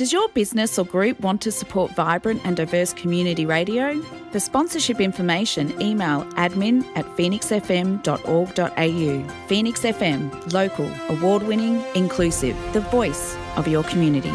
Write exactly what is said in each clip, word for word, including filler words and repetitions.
Does your business or group want to support vibrant and diverse community radio? For sponsorship information, email admin at phoenix f m dot org dot a u. Phoenix F M, local, award-winning, inclusive, the voice of your community.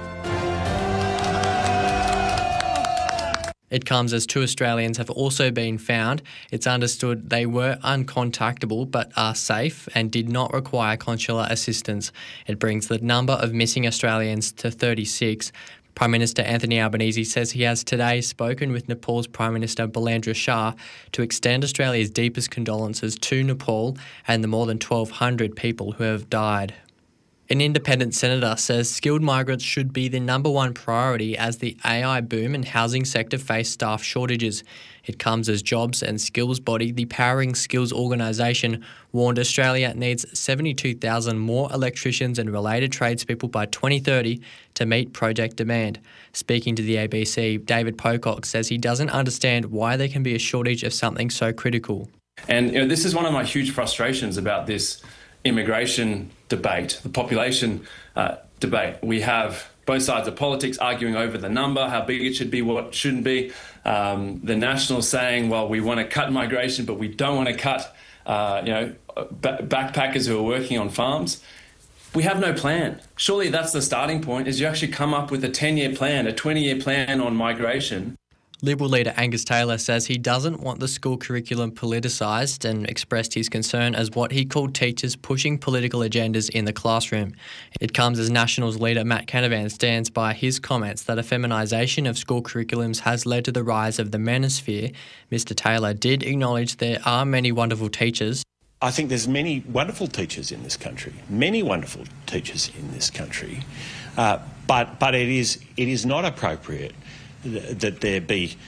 It comes as two Australians have also been found. It's understood they were uncontactable but are safe and did not require consular assistance. It brings the number of missing Australians to thirty-six. Prime Minister Anthony Albanese says he has today spoken with Nepal's Prime Minister Balandra Shah to extend Australia's deepest condolences to Nepal and the more than twelve hundred people who have died. An independent senator says skilled migrants should be the number one priority as the A I boom and housing sector face staff shortages. It comes as jobs and skills body, the Powering Skills organisation, warned Australia needs seventy-two thousand more electricians and related tradespeople by twenty thirty to meet project demand. Speaking to the A B C, David Pocock says he doesn't understand why there can be a shortage of something so critical. And you know, this is one of my huge frustrations about this immigration debate, the population uh, debate. We have both sides of politics arguing over the number, how big it should be, what it shouldn't be. Um, the Nationals saying, well, we want to cut migration, but we don't want to cut, uh, you know, b- backpackers who are working on farms. We have no plan. Surely that's the starting point, is you actually come up with a ten-year plan, a twenty-year plan on migration. Liberal leader Angus Taylor says he doesn't want the school curriculum politicised and expressed his concern as what he called teachers pushing political agendas in the classroom. It comes as Nationals leader Matt Canavan stands by his comments that a feminisation of school curriculums has led to the rise of the manosphere. Mister Taylor did acknowledge there are many wonderful teachers. I think there's many wonderful teachers in this country, many wonderful teachers in this country, uh, but but it is it is not appropriate that there be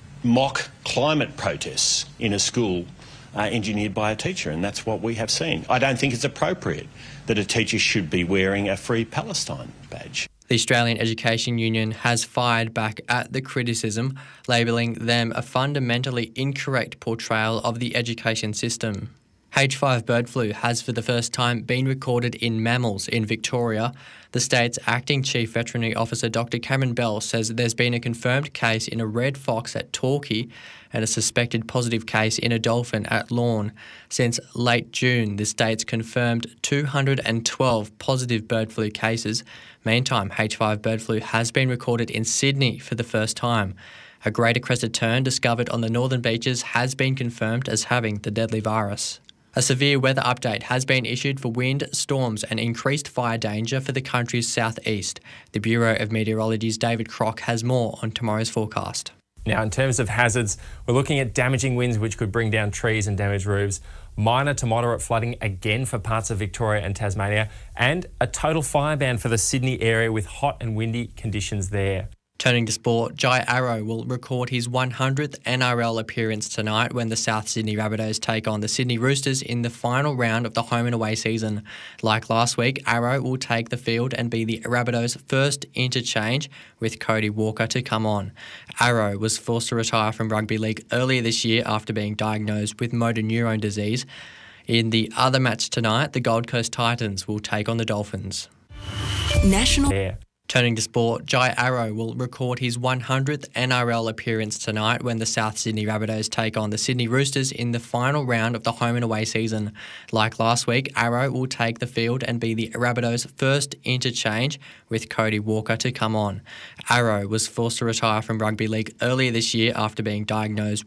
mock climate protests in a school uh, engineered by a teacher, and that's what we have seen. I don't think it's appropriate that a teacher should be wearing a Free Palestine badge. The Australian Education Union has fired back at the criticism, labelling them a fundamentally incorrect portrayal of the education system. H five bird flu has for the first time been recorded in mammals in Victoria. The state's acting chief veterinary officer Doctor Cameron Bell says there's been a confirmed case in a red fox at Torquay and a suspected positive case in a dolphin at Lorne. Since late June, the state's confirmed two hundred twelve positive bird flu cases. Meantime, H five bird flu has been recorded in Sydney for the first time. A greater crested tern discovered on the northern beaches has been confirmed as having the deadly virus. A severe weather update has been issued for wind, storms and increased fire danger for the country's southeast. The Bureau of Meteorology's David Crock has more on tomorrow's forecast. Now, in terms of hazards, we're looking at damaging winds which could bring down trees and damage roofs, minor to moderate flooding again for parts of Victoria and Tasmania, and a total fire ban for the Sydney area with hot and windy conditions there. Turning to sport, Jai Arrow will record his one hundredth N R L appearance tonight when the South Sydney Rabbitohs take on the Sydney Roosters in the final round of the home and away season. Like last week, Arrow will take the field and be the Rabbitohs' first interchange, with Cody Walker to come on. Arrow was forced to retire from rugby league earlier this year after being diagnosed with motor neurone disease. In the other match tonight, the Gold Coast Titans will take on the Dolphins. National. Yeah. Turning to sport, Jai Arrow will record his one hundredth N R L appearance tonight when the South Sydney Rabbitohs take on the Sydney Roosters in the final round of the home and away season. Like last week, Arrow will take the field and be the Rabbitohs' first interchange, with Cody Walker to come on. Arrow was forced to retire from rugby league earlier this year after being diagnosed